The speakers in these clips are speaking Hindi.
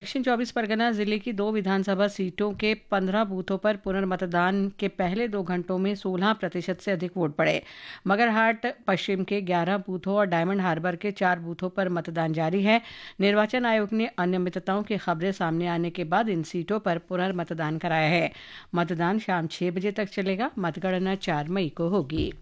दक्षिण 24 परगना जिले की 2 विधानसभा सीटों के 15 बूथों पर पुनर्मतदान के पहले 2 घंटों में 16% से अधिक वोट पड़े। मगरहाट पश्चिम के 11 बूथों और डायमंड हार्बर के 4 बूथों पर मतदान जारी है। निर्वाचन आयोग ने अनियमितताओं की खबरें सामने आने के बाद इन सीटों पर पुनर्मतदान कराया है। मतदान शाम 6 बजे तक चलेगा। मतगणना 4 मई को होगी।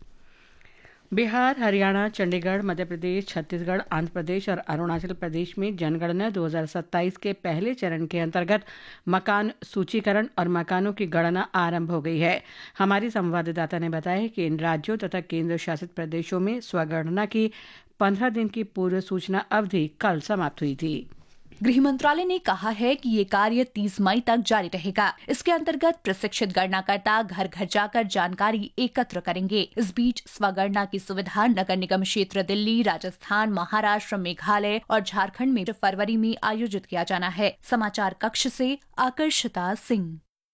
बिहार, हरियाणा, चंडीगढ़, मध्य प्रदेश, छत्तीसगढ़, आंध्र प्रदेश और अरुणाचल प्रदेश में जनगणना 2027 के पहले चरण के अंतर्गत मकान सूचीकरण और मकानों की गणना आरंभ हो गई है। हमारी संवाददाता ने बताया कि इन राज्यों तथा केंद्र शासित प्रदेशों में स्वगणना की 15 दिन की पूर्व सूचना अवधि कल समाप्त हुई थी। गृह मंत्रालय ने कहा है कि ये कार्य 30 मई तक जारी रहेगा। इसके अंतर्गत प्रशिक्षित गणनाकर्ता घर घर जाकर जानकारी एकत्र करेंगे। इस बीच स्वगणना की सुविधा नगर निगम क्षेत्र दिल्ली, राजस्थान, महाराष्ट्र, मेघालय और झारखंड में फरवरी में आयोजित किया जाना है। समाचार कक्ष से आकर्षिता सिंह।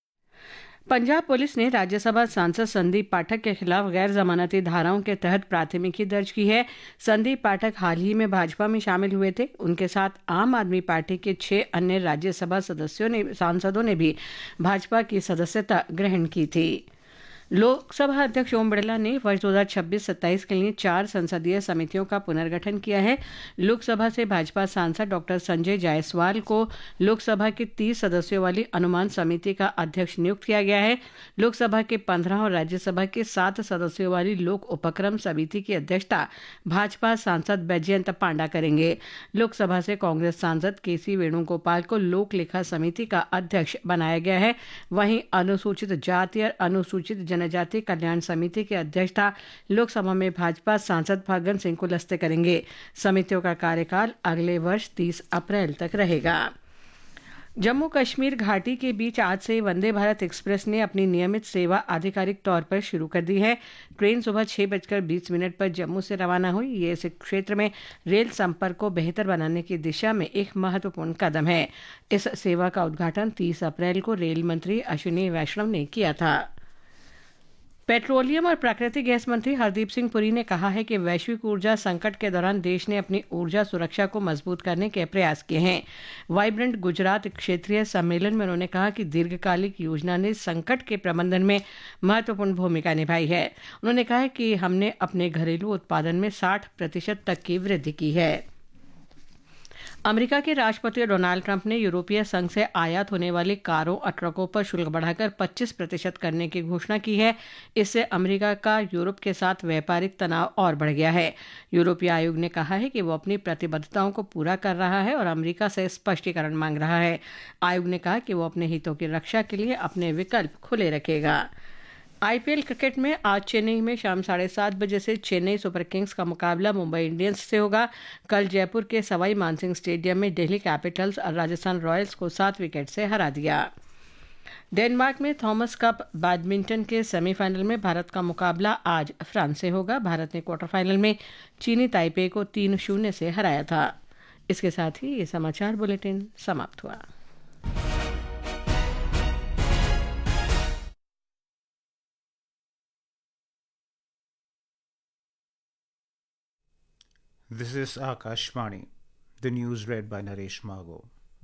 पंजाब पुलिस ने राज्यसभा सांसद संदीप पाठक के खिलाफ गैर जमानती धाराओं के तहत प्राथमिकी दर्ज की है। संदीप पाठक हाल ही में भाजपा में शामिल हुए थे। उनके साथ आम आदमी पार्टी के 6 अन्य राज्यसभा सांसदों ने भी भाजपा की सदस्यता ग्रहण की थी। लोकसभा अध्यक्ष ओम बिरला ने वर्ष 2026-27 के लिए 4 संसदीय समितियों का पुनर्गठन किया है। लोकसभा से भाजपा सांसद डॉक्टर संजय जायसवाल को लोकसभा की 30 सदस्यों वाली अनुमान समिति का अध्यक्ष नियुक्त किया गया है। लोकसभा के 15 और राज्यसभा के 7 सदस्यों वाली लोक उपक्रम समिति की अध्यक्षता भाजपा सांसद बैजयंत पांडा करेंगे। लोकसभा से कांग्रेस सांसद केसी वेणुगोपाल को लोक लेखा समिति का अध्यक्ष बनाया गया है। वहीं अनुसूचित जाति और अनुसूचित जनजाति कल्याण समिति की अध्यक्षता लोकसभा में भाजपा सांसद फग्गन सिंह कुलस्ते करेंगे। समितियों का कार्यकाल अगले वर्ष 30 अप्रैल तक रहेगा। जम्मू कश्मीर घाटी के बीच आज से वंदे भारत एक्सप्रेस ने अपनी नियमित सेवा आधिकारिक तौर पर शुरू कर दी है। ट्रेन सुबह 6:20 पर जम्मू से रवाना हुई। ये इस क्षेत्र में रेल संपर्क को बेहतर बनाने की दिशा में एक महत्वपूर्ण कदम है। इस सेवा का उद्घाटन 30 अप्रैल को रेल मंत्री अश्विनी वैष्णव ने किया था। पेट्रोलियम और प्राकृतिक गैस मंत्री हरदीप सिंह पुरी ने कहा है कि वैश्विक ऊर्जा संकट के दौरान देश ने अपनी ऊर्जा सुरक्षा को मजबूत करने के प्रयास किए हैं। वाइब्रेंट गुजरात क्षेत्रीय सम्मेलन में उन्होंने कहा कि दीर्घकालिक योजना ने संकट के प्रबंधन में महत्वपूर्ण भूमिका निभाई है। उन्होंने कहा कि हमने अपने घरेलू उत्पादन में 60% तक की वृद्धि की है। अमेरिका के राष्ट्रपति डोनाल्ड ट्रंप ने यूरोपीय संघ से आयात होने वाली कारों और ट्रकों पर शुल्क बढ़ाकर 25% करने की घोषणा की है। इससे अमेरिका का यूरोप के साथ व्यापारिक तनाव और बढ़ गया है। यूरोपीय आयोग ने कहा है कि वो अपनी प्रतिबद्धताओं को पूरा कर रहा है और अमेरिका से स्पष्टीकरण मांग रहा है। आयोग ने कहा कि वो अपने हितों की रक्षा के लिए अपने विकल्प खुले रखेगा। आईपीएल क्रिकेट में आज चेन्नई में शाम 7:30 बजे से चेन्नई सुपर किंग्स का मुकाबला मुंबई इंडियंस से होगा। कल जयपुर के सवाई मानसिंह स्टेडियम में दिल्ली कैपिटल्स और राजस्थान रॉयल्स को 7 विकेट से हरा दिया। डेनमार्क में थॉमस कप बैडमिंटन के सेमीफाइनल में भारत का मुकाबला आज फ्रांस से होगा। भारत ने क्वार्टर फाइनल में चीनी ताइपे को 3-0 से हराया था। इसके साथ ही ये समाचार बुलेटिन समाप्त हुआ। This is Akashvani. The news read by Naresh Mago.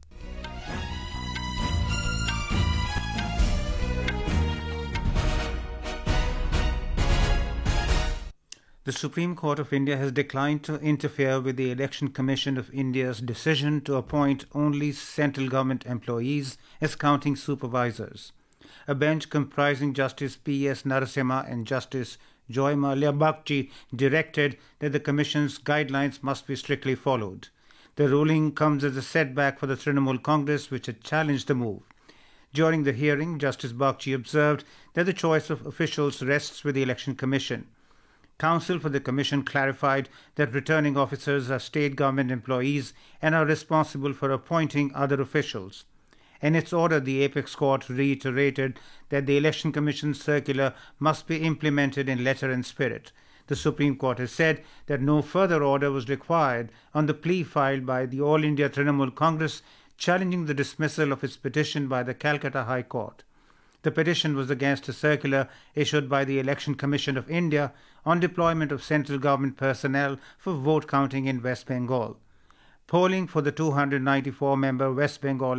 The Supreme Court of India has declined to interfere with the Election Commission of India's decision to appoint only central government employees as counting supervisors. A bench comprising Justice P.S. Narasimha and Justice Joy Malia Bagchi directed that the Commission's guidelines must be strictly followed. The ruling comes as a setback for the Trinamool Congress, which had challenged the move. During the hearing, Justice Bagchi observed that the choice of officials rests with the Election Commission. Counsel for the Commission clarified that returning officers are state government employees and are responsible for appointing other officials. In its order, the Apex Court reiterated that the Election Commission's circular must be implemented in letter and spirit. The Supreme Court has said that no further order was required on the plea filed by the All India Trinamool Congress challenging the dismissal of its petition by the Calcutta High Court. The petition was against a circular issued by the Election Commission of India on deployment of central government personnel for vote counting in West Bengal. Polling for the 294-member West Bengal